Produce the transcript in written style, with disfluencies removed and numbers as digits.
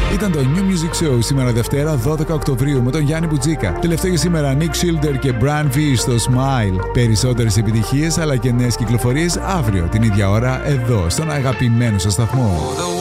Ήταν το New Music Show σήμερα Δευτέρα 12 Οκτωβρίου με τον Γιάννη Μπουτζίκα. Τελευταίο για σήμερα Nick Schilder και Brian V στο Smile. Περισσότερες επιτυχίες αλλά και νέες κυκλοφορίες αύριο την ίδια ώρα εδώ στον αγαπημένο σας σταθμό.